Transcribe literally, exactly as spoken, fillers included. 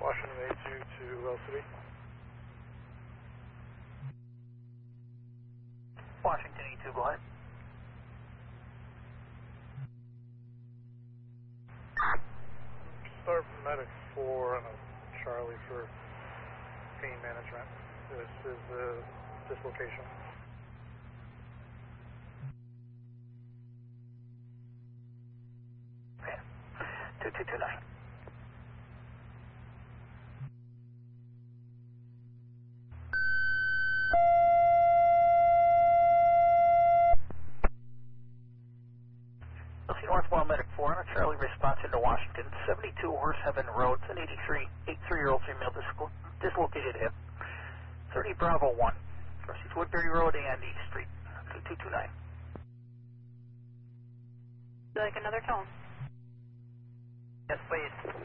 Washington A two to L three. Washington A two, go ahead. Start medic four and a Charlie for pain management. This is the dislocation. Okay. two two two nine. L C Northbound Medic four on a Charlie response into Washington, seventy-two Horsehaven Road, it's an eighty-three, eighty-three-year-old female dislo dislocated hip, thirty Bravo one, versus Woodbury Road and East Street, two two two nine. Would you like another tone? Yes, please.